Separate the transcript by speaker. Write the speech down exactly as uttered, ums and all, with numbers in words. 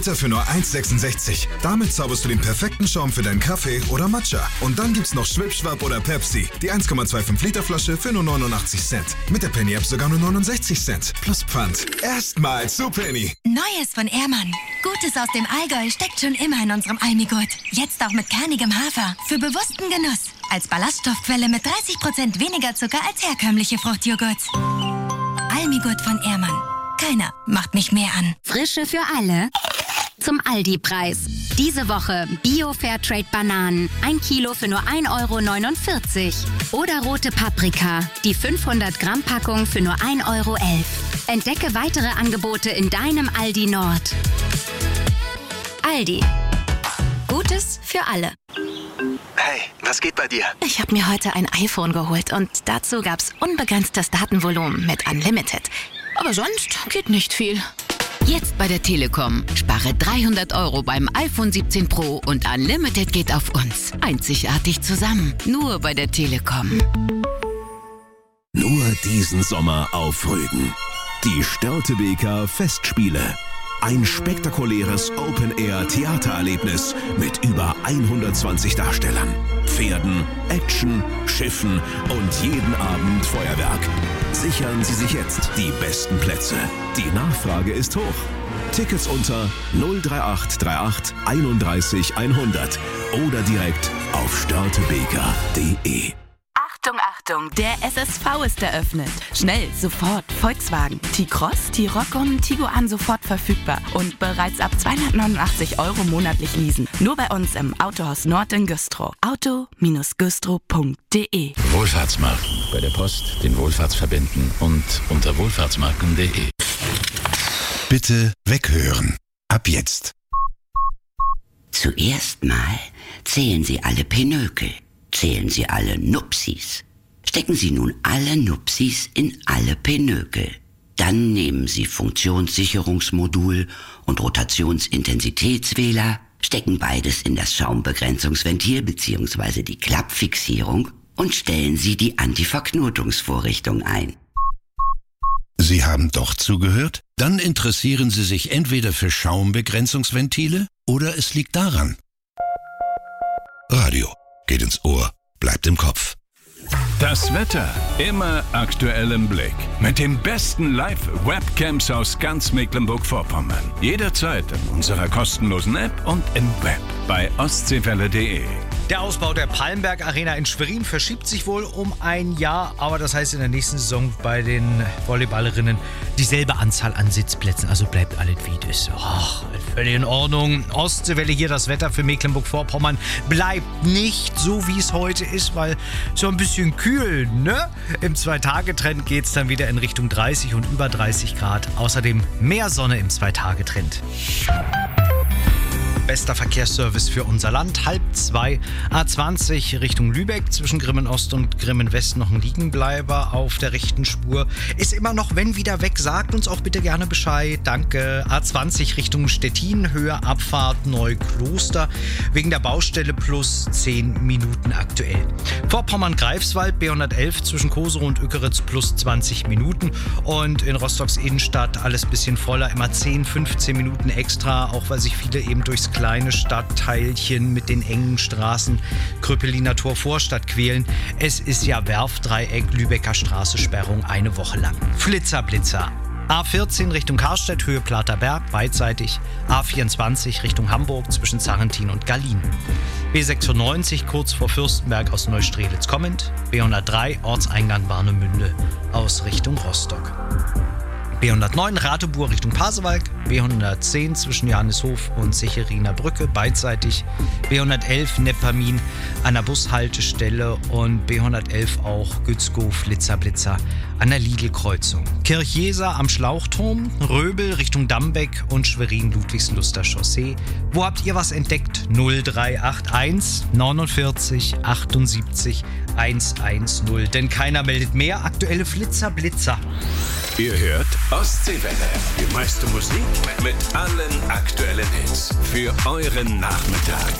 Speaker 1: Liter für nur eins sechsundsechzig. Damit zauberst du den perfekten Schaum für deinen Kaffee oder Matcha. Und dann gibt's noch Schwipschwapp oder Pepsi. Die eins Komma fünfundzwanzig Liter Flasche für nur neunundachtzig Cent. Mit der Penny App sogar nur neunundsechzig Cent. Plus Pfand. Erstmal zu Penny.
Speaker 2: Neues von Ehrmann. Gutes aus dem Allgäu steckt schon immer in unserem Almigurt. Jetzt auch mit kernigem Hafer. Für bewussten Genuss. Als Ballaststoffquelle mit dreißig Prozent weniger Zucker als herkömmliche Fruchtjoghurt. Almigurt von Ehrmann. Keiner macht mich mehr an.
Speaker 3: Frische für alle. Zum Aldi-Preis. Diese Woche Bio-Fairtrade-Bananen. Ein Kilo für nur ein Euro neunundvierzig. Oder rote Paprika. Die fünfhundert Gramm Packung für nur ein Euro elf. Entdecke weitere Angebote in deinem Aldi Nord. Aldi. Gutes für alle.
Speaker 4: Hey, was geht bei dir?
Speaker 5: Ich habe mir heute ein iPhone geholt und dazu gab's unbegrenztes Datenvolumen mit Unlimited. Aber sonst geht nicht viel.
Speaker 6: Jetzt bei der Telekom. Spare dreihundert Euro beim iPhone siebzehn Pro und Unlimited geht auf uns. Einzigartig zusammen. Nur bei der Telekom.
Speaker 7: Nur diesen Sommer auf Rügen. Die Störtebeker Festspiele. Ein spektakuläres Open-Air-Theatererlebnis mit über hundertzwanzig Darstellern, Pferden, Action, Schiffen und jeden Abend Feuerwerk. Sichern Sie sich jetzt die besten Plätze. Die Nachfrage ist hoch. Tickets unter null drei acht drei acht einunddreißig hundert oder direkt auf störtebeker punkt de.
Speaker 8: Achtung, Achtung, der S S V ist eröffnet. Schnell, sofort, Volkswagen, T-Cross, T-Roc und Tiguan sofort verfügbar. Und bereits ab zweihundertneunundachtzig Euro monatlich leasen. Nur bei uns im Autohaus Nord in Güstrow. auto güstrow punkt de.
Speaker 9: Wohlfahrtsmarken. Bei der Post den Wohlfahrtsverbänden und unter wohlfahrtsmarken punkt de.
Speaker 10: Bitte weghören. Ab jetzt.
Speaker 11: Zuerst mal zählen Sie alle Pinökel. Zählen Sie alle Nupsis. Stecken Sie nun alle Nupsis in alle Pinökel. Dann nehmen Sie Funktionssicherungsmodul und Rotationsintensitätswähler, stecken beides in das Schaumbegrenzungsventil bzw. die Klappfixierung und stellen Sie die Antiverknotungsvorrichtung ein.
Speaker 10: Sie haben doch zugehört? Dann interessieren Sie sich entweder für Schaumbegrenzungsventile oder es liegt daran. Radio. Geht ins Ohr, bleibt im Kopf.
Speaker 12: Das Wetter immer aktuell im Blick. Mit den besten Live-Webcams aus ganz Mecklenburg-Vorpommern. Jederzeit in unserer kostenlosen App und im Web bei ostseewelle punkt de.
Speaker 13: Der Ausbau der Palmberg Arena in Schwerin verschiebt sich wohl um ein Jahr, aber das heißt in der nächsten Saison bei den Volleyballerinnen dieselbe Anzahl an Sitzplätzen, also bleibt alles wie es ist. Ach, völlig in Ordnung. Ostseewelle hier, das Wetter für Mecklenburg-Vorpommern bleibt nicht so, wie es heute ist, weil so ein bisschen kühl, ne? Im Zwei-Tage-Trend geht es dann wieder in Richtung dreißig und über dreißig Grad. Außerdem mehr Sonne im Zwei-Tage-Trend. Bester Verkehrsservice für unser Land. Halb zwei, A zwanzig Richtung Lübeck, zwischen Grimmen Ost und Grimmen West noch ein Liegenbleiber auf der rechten Spur. Ist immer noch, wenn wieder weg, sagt uns auch bitte gerne Bescheid. Danke. A zwanzig Richtung Stettin, Höhe Abfahrt Neukloster, wegen der Baustelle plus zehn Minuten aktuell. Vorpommern-Greifswald, B hundertelf zwischen Koserow und Ückeritz plus zwanzig Minuten. Und in Rostocks Innenstadt alles bisschen voller, immer zehn, fünfzehn Minuten extra, auch weil sich viele eben durchs kleine Stadtteilchen mit den engen Straßen Kröpeliner Tor Vorstadt quälen. Es ist ja Werftdreieck, Lübecker Straße, Sperrung eine Woche lang. Flitzer, Blitzer. A vierzehn Richtung Karstedt, Höhe Platerberg, beidseitig. A vierundzwanzig Richtung Hamburg zwischen Zarrentin und Gallien. B sechsundneunzig kurz vor Fürstenberg aus Neustrelitz kommend. B hundertdrei Ortseingang Warnemünde aus Richtung Rostock. B hundertneun Ratebuhr Richtung Pasewalk, B hundertzehn zwischen Johannishof und Secheriner Brücke beidseitig, B hundertelf Neppermin an der Bushaltestelle und B hundertelf auch Gützkow Flitzer Blitzer an der Lidl-Kreuzung. Kirchjeser am Schlauchturm, Röbel Richtung Dambeck und Schwerin Ludwigsluster Chaussee. Wo habt ihr was entdeckt? null drei acht eins neunundvierzig achtundsiebzig hundertzehn. Denn keiner meldet mehr. Aktuelle Flitzer Blitzer.
Speaker 12: Ihr hört Ostseewelle. Die meiste Musik mit allen aktuellen Hits für euren Nachmittag.